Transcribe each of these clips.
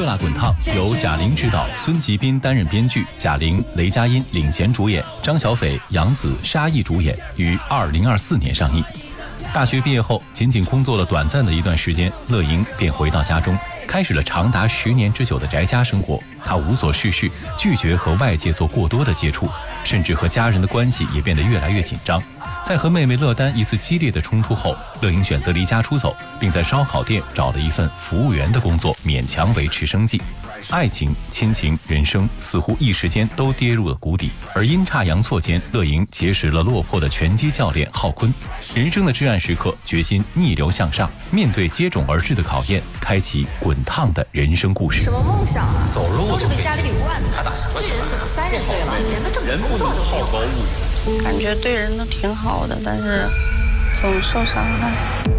辣滚烫》由贾玲执导，孙吉斌担任编剧，贾玲、雷佳音领衔主演，张小斐、杨紫、沙溢主演，于2024年上映。大学毕业后，仅仅工作了短暂的一段时间，乐莹便回到家中，开始了长达10年之久的宅家生活。她无所事事，拒绝和外界做过多的接触，甚至和家人的关系也变得越来越紧张。在和妹妹乐丹一次激烈的冲突后，乐莹选择离家出走，并在烧烤店找了一份服务员的工作，勉强维持生计。爱情、亲情、人生似乎一时间都跌入了谷底，而阴差阳错间，乐莹结识了落魄的拳击教练浩坤。人生的至暗时刻，决心逆流向上，面对接踵而至的考验，开启滚烫的人生故事。 什么梦想啊？ 走路都是被家里给惯的。 他打什么这人怎么30岁了，连个正经工作都没有？ 感觉对人都挺好的，但是总受伤害。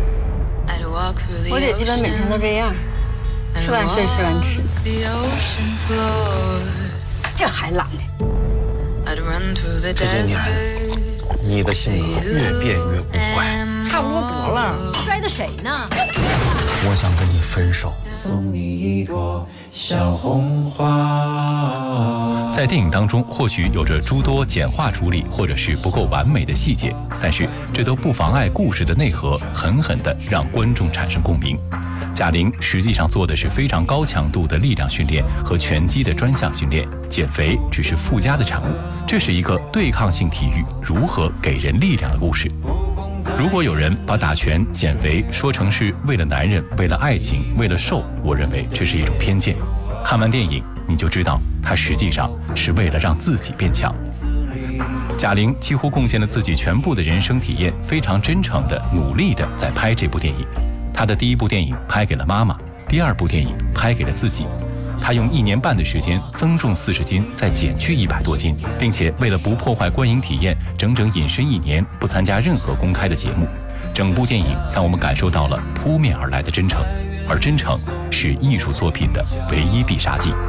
我姐基本每天都这样，吃完睡，吃完吃。这还懒呢。 这些年，你的性格越变越古怪。 差不多得了，摔的谁呢？ 我想跟你分手。 送你一朵小红花。 在电影当中，或许有着诸多简化处理或者是不够完美的细节，但是这都不妨碍故事的内核狠狠地让观众产生共鸣。贾玲实际上做的是非常高强度的力量训练和拳击的专项训练，减肥只是附加的产物。这是一个对抗性体育如何给人力量的故事。如果有人把打拳、减肥说成是为了男人、为了爱情、为了瘦，我认为这是一种偏见。看完电影，你就知道他实际上是为了让自己变强。贾玲几乎贡献了自己全部的人生体验，非常真诚的、努力的在拍这部电影。她的第一部电影拍给了妈妈，第二部电影拍给了自己。她用1年半的时间增重40斤，再减去100多斤，并且为了不破坏观影体验，整整隐身1年，不参加任何公开的节目。整部电影让我们感受到了扑面而来的真诚，而真诚是艺术作品的唯一必杀技。